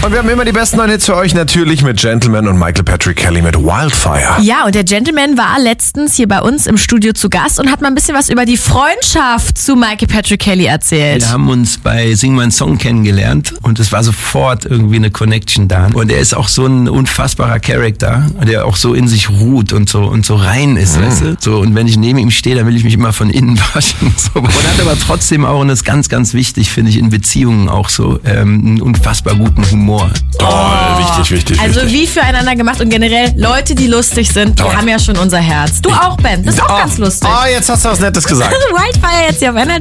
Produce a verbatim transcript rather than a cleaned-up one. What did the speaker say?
Und wir haben immer die besten neuen Hits für euch, natürlich mit Gentleman und Michael Patrick Kelly mit Wildfire. Ja, und der Gentleman war letztens hier bei uns im Studio zu Gast und hat mal ein bisschen was über die Freundschaft zu Michael Patrick Kelly erzählt. Wir haben uns bei Sing My Song kennengelernt und es war sofort irgendwie eine Connection da. Und er ist auch so ein unfassbarer Charakter, der auch so in sich ruht und so und so rein ist, mhm. weißt du? So, und wenn ich neben ihm stehe, dann will ich mich immer von innen waschen. So. Und hat aber trotzdem auch, und das ist ganz, ganz wichtig, finde ich, in Beziehungen auch so, ähm, einen unfassbar guten Humor. Toll, oh. wichtig, wichtig, Also wichtig. wie füreinander gemacht und generell Leute, die lustig sind, die Toll. haben ja schon unser Herz. Du auch, Ben, bist auch oh. ganz lustig. Oh, jetzt hast du was Nettes gesagt. Wildfire jetzt hier auf Energy.